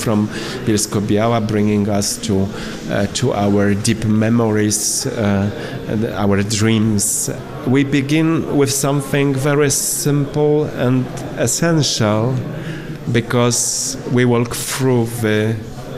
from Bielsko-Biała, bringing us to our deep memories, and our dreams. We begin with something very simple and essential, because we walk through the